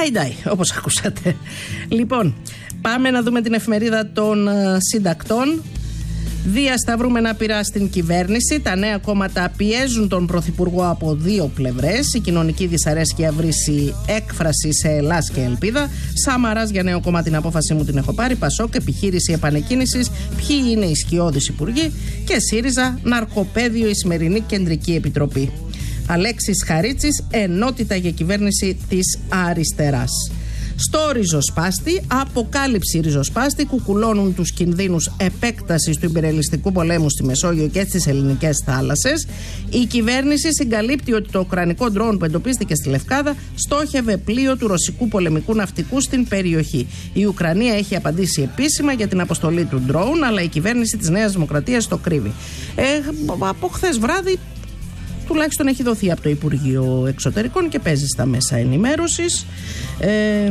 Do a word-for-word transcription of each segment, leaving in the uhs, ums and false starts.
Ντάι-ντάι, όπως ακούσατε. Λοιπόν, πάμε να δούμε την εφημερίδα των uh, συντακτών. Διασταυρούμενα πειρά στην κυβέρνηση. Τα νέα κόμματα πιέζουν τον Πρωθυπουργό από δύο πλευρές. Η κοινωνική δυσαρέσκεια βρίσκει έκφραση σε Ελλάς και ελπίδα. Σαμαράς για νέο κόμμα, την απόφαση μου την έχω πάρει. Πασόκ, επιχείρηση επανεκκίνησης. Ποιοι είναι οι σκιώδεις υπουργοί. Και ΣΥΡΙΖΑ, ναρκοπαίδιο η σημερινή κεντρική επιτροπή. Αλέξης Χαρίτσης, ενότητα για κυβέρνηση της αριστεράς. Στο ριζοσπάστη, αποκάλυψη ριζοσπάστη, κουκουλώνουν τους κινδύνους επέκτασης του ιμπεριαλιστικού πολέμου στη Μεσόγειο και στις ελληνικές θάλασσες. Η κυβέρνηση συγκαλύπτει ότι το ουκρανικό ντρόουν που εντοπίστηκε στη Λευκάδα στόχευε πλοίο του ρωσικού πολεμικού ναυτικού στην περιοχή. Η Ουκρανία έχει απαντήσει επίσημα για την αποστολή του ντρόουν, αλλά η κυβέρνηση της Νέας Δημοκρατίας το κρύβει. Ε, από χθες βράδυ τουλάχιστον έχει δοθεί από το Υπουργείο Εξωτερικών και παίζει στα μέσα ενημέρωσης ε,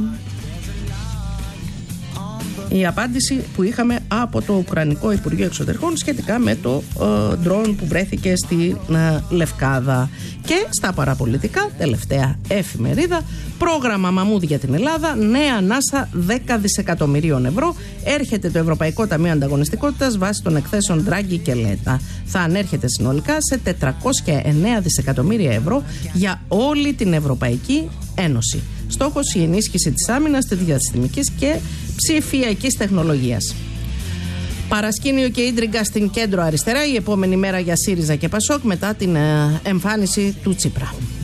η απάντηση που είχαμε από το Ουκρανικό Υπουργείο Εξωτερικών σχετικά με το ντρόουν ε, που βρέθηκε στη ε, Λευκάδα. Και στα παραπολιτικά, τελευταία εφημερίδα, πρόγραμμα Μαμούδ για την Ελλάδα, νέα ανάσα δέκα δισεκατομμυρίων ευρώ. Έρχεται το Ευρωπαϊκό Ταμείο Ανταγωνιστικότητας βάσει των εκθέσεων Ντράγκη και Λέτα. Θα ανέρχεται συνολικά σε τετρακόσια εννέα δισεκατομμύρια ευρώ για όλη την Ευρωπαϊκή Ένωση. Στόχος η ενίσχυση της άμυνας, της διαστημικής και ψηφιακής τεχνολογίας. Παρασκήνιο και ίντριγκα στην κέντρο αριστερά, η επόμενη μέρα για ΣΥΡΙΖΑ και ΠΑΣΟΚ μετά την εμφάνιση του Τσίπρα.